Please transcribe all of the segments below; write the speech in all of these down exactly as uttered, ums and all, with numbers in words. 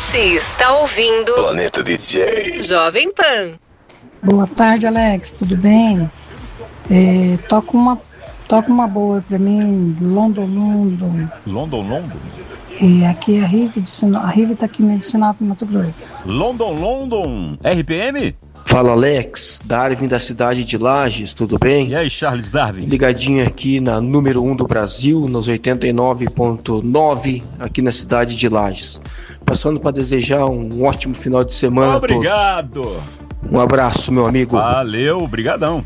Você está ouvindo Planeta D J Jovem Pan. Boa tarde, Alex, tudo bem? É, toca uma, toca uma boa pra mim, London, London. London, London? É, aqui é a Rive de Sinop, a Rive tá aqui no Sinop, Mato Grosso. London, London, R P M? Fala, Alex, Darwin da cidade de Lages, tudo bem? E aí, Charles Darwin? Ligadinho aqui na número um do Brasil, nos oitenta e nove ponto nove, aqui na cidade de Lages. Passando para desejar um ótimo final de semana. Obrigado! A todos. Um abraço, meu amigo. Valeu, brigadão.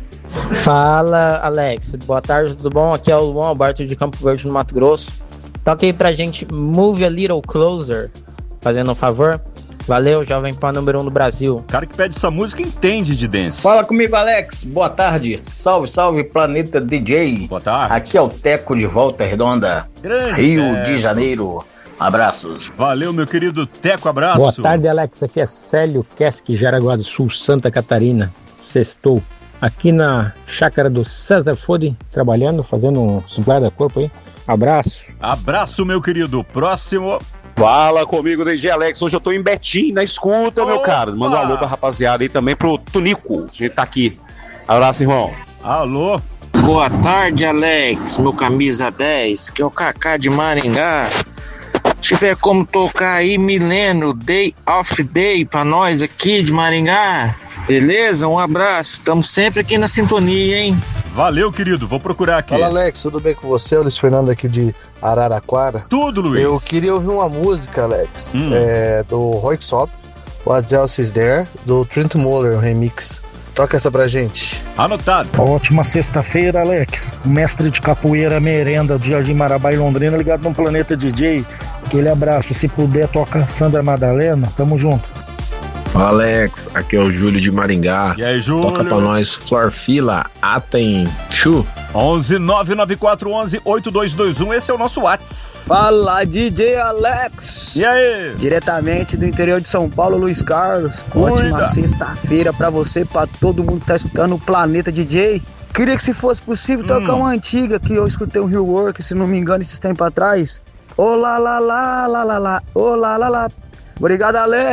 Fala, Alex, boa tarde, tudo bom? Aqui é o Luan Alberto de Campo Verde, no Mato Grosso. Toca aí pra gente Move a Little Closer, fazendo um favor. Valeu, Jovem Pan número um do Brasil. O cara que pede essa música entende de dance. Fala comigo, Alex. Boa tarde. Salve, salve, Planeta D J. Boa tarde. Aqui é o Teco de Volta Redonda, Grande Rio Teco. de Janeiro. Abraços. Valeu, meu querido Teco, abraço. Boa tarde, Alex. Aqui é Célio Kesk, Jaraguá do Sul, Santa Catarina. Sextou. Aqui na chácara do César Fode, trabalhando, fazendo uns guarda-corpo aí. Abraço. Abraço, meu querido. Próximo. Fala comigo, D J Alex. Hoje eu tô em Betim, na escuta, Opa! Meu cara. Manda um alô pra rapaziada aí também pro Tunico. A gente tá aqui. Abraço, irmão. Alô. Boa tarde, Alex. Meu camisa dez, que é o Kaká de Maringá. Se tiver como tocar aí, Milênio, Day of Day pra nós aqui de Maringá. Beleza? Um abraço. Estamos sempre aqui na sintonia, hein? Valeu, querido. Vou procurar aqui. Fala, Alex. Tudo bem com você? O Luiz Fernando aqui de Araraquara. Tudo, Luiz. Eu queria ouvir uma música, Alex, hum. é, do Roy Sop, What Else Is There, do Trent Moller, um remix. Toca essa pra gente. Anotado. Ótima sexta-feira, Alex. Mestre de capoeira merenda do Jardim Marabá e Londrina, ligado no Planeta D J. Aquele abraço. Se puder, toca Sandra Madalena. Tamo junto. Alex, aqui é o Júlio de Maringá. E aí, Júlio? Toca pra nós Florfila, Atem, Chu. onze nove nove quatro onze oito dois dois um, esse é o nosso WhatsApp. Fala, D J Alex. E aí? Diretamente do interior de São Paulo, Luiz Carlos. Cuida. Ótima sexta-feira pra você, pra todo mundo que tá escutando o Planeta D J. Queria que, se fosse possível, hum. tocar uma antiga que eu escutei um rework, se não me engano, esses tempos atrás. Olá, lá, lá, lá, lá, lá. Olá, lá, lá. Obrigado, Alex.